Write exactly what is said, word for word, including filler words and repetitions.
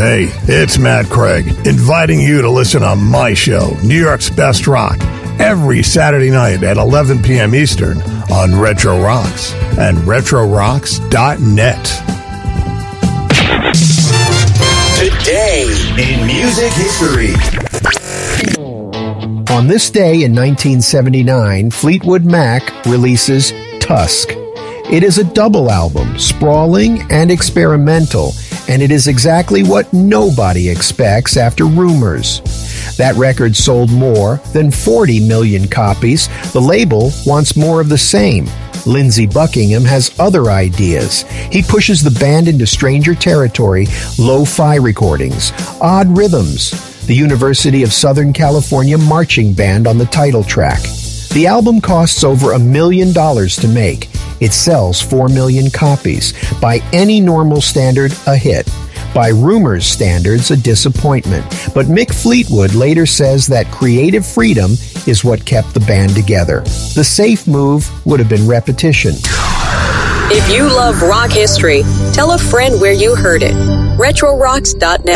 Hey, it's Matt Craig, inviting you to listen on my show, New York's Best Rock, every Saturday night at eleven p.m. Eastern on Retro Rocks and retro rocks dot net. Today in music history. On this day in nineteen seventy-nine, Fleetwood Mac releases Tusk. It is a double album, sprawling and experimental, and it is exactly what nobody expects after Rumors. That record sold more than forty million copies. The label wants more of the same. Lindsey Buckingham has other ideas. He pushes the band into stranger territory, lo-fi recordings, odd rhythms, the University of Southern California marching band on the title track. The album costs over a million dollars to make. It sells four million copies. By any normal standard, a hit. By Rumors standards, a disappointment. But Mick Fleetwood later says that creative freedom is what kept the band together. The safe move would have been repetition. If you love rock history, tell a friend where you heard it. retro rocks dot net.